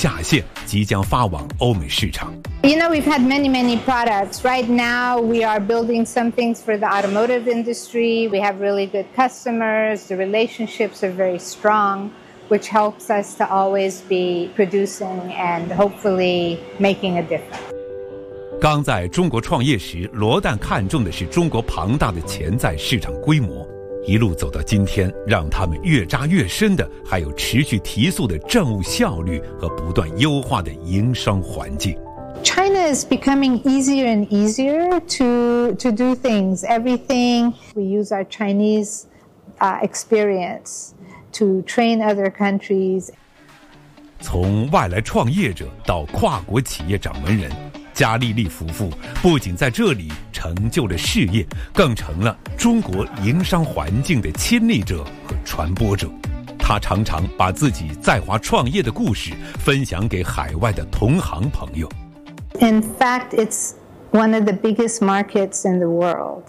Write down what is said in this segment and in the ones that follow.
下线，即将发往欧美市场。 You know, we've had many products. Right now, we are building some things for the automotive industry. We have really good customers. The relationships are very strong, which helps us to always be producing and hopefully making a difference. 刚在中国创业时，罗旦看重的是中国庞大的潜在市场规模。一路走到今天，让他们越扎越深的，还有持续提速的政务效率和不断优化的营商环境。 China is becoming easier and easier to do things. Everything we use our Chinese experience to train other countries. 从外来创业者到跨国企业掌门人，加利利夫妇不仅在这里成就了事业，更成了中国营商环境的亲历者和传播者。他常常把自己在华创业的故事分享给海外的同行朋友。 In fact, it's one of the biggest markets in the world,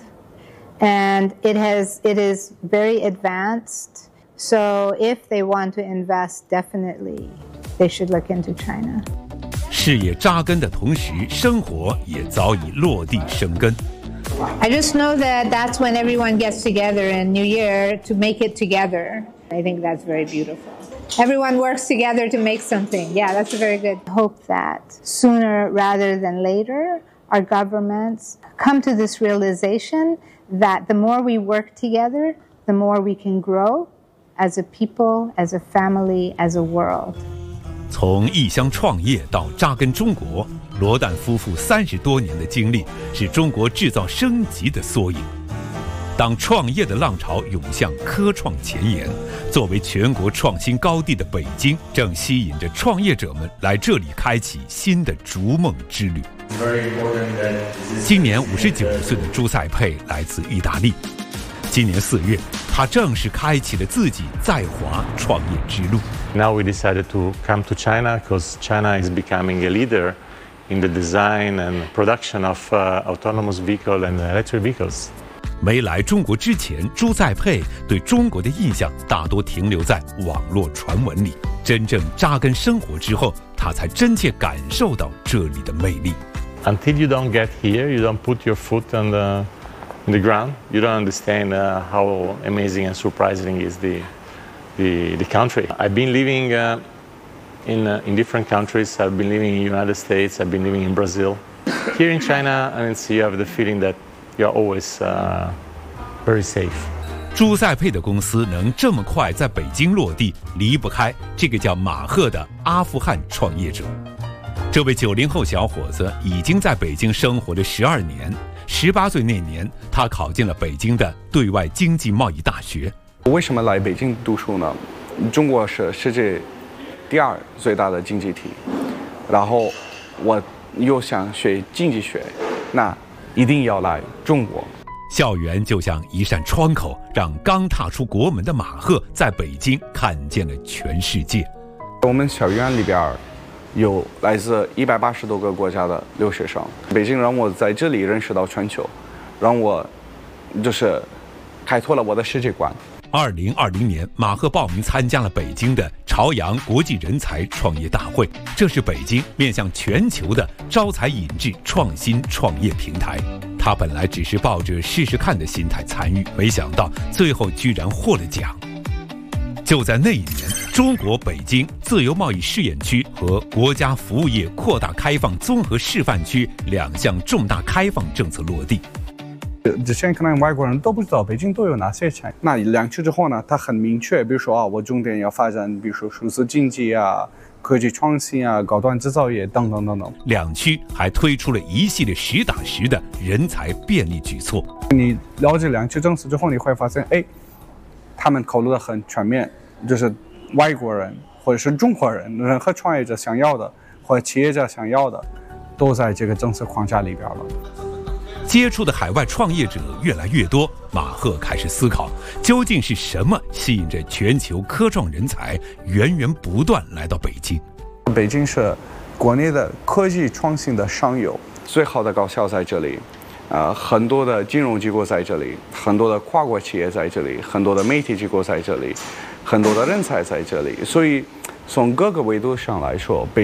and it is very advanced. So if they want to invest, definitely they should look into China. 事业扎根的同时，生活也早已落地生根。 I just know that that's when everyone gets together in New Year to make it together. I think that's very beautiful. Everyone works together to make something. Yeah, that's a very good hope that sooner rather than later, our governments come to this realization that the more we work together, the more we can grow as a people, as a family, as a world. 从异乡创业到扎根中国，罗旦夫妇30多年的经历是中国制造升级的缩影。当创业的浪潮涌向科创前沿，作为全国创新高地的北京，正吸引着创业者们来这里开启新的逐梦之旅。今年59岁的朱塞佩来自意大利，今年4月，他正式开启了自己在华创业之路。 Now we decided to come to China because China is becoming a leader in the design and production of autonomous vehicles and electric vehicles. 没来中国之前，朱塞佩对中国的印象大多停留在网络传闻里。真正扎根生活之后，他才真切感受到这里的魅力。 Until you don't get here, you don't put your foot on the ground. You don't understand how amazing and surprising is the country. I've been living in different countries. I've been living in the United States. I've been living in Brazil. Here in China, I mean, you have the feeling that you're always very safe. 朱塞佩的公司能这么快在北京落地，离不开这个叫马赫的阿富汗创业者。这位90后小伙子已经在北京生活了12年。18岁那年，他考进了北京的对外经济贸易大学。 为什么来北京读书呢？中国是世界第2最大的经济体，然后我又想学经济学，那一定要来中国。 校园就像一扇窗口，让刚踏出国门的马赫在北京看见了全世界。 我们校园里边有来自180多个国家的留学生，北京让我在这里认识到全球，让我就是开拓了我的世界观。 2020年，马赫报名参加了北京的朝阳国际人才创业大会，这是北京面向全球的招才引智创新创业平台。他本来只是抱着试试看的心态参与，没想到最后居然获了奖。就在那一年，中国北京自由贸易试验区和国家服务业扩大开放综合示范区2项重大开放政策落地。 之前可能外国人都不知道北京都有哪些产业。那2区之后呢，它很明确，比如说我重点要发展，比如说数字经济啊、科技创新啊、高端制造业等等等等。 2区还推出了一系列实打实的人才便利举措。 你了解2区政策之后，你会发现，他们考虑的很全面，就是外国人或者是中国人，任何创业者想要的或者企业家想要的，都在这个政策框架里边了。 接触的海外创业者越来越多，马赫开始思考，究竟是什么吸引着全球科创人才源源不断来到北京。 北京是国内的科技创新的上游，最好的高校在这里，很多的金融机构在这里，很多的跨国企业在这里，很多的媒体机构在这里，很多的人才在这里，所以从各个维度上来说，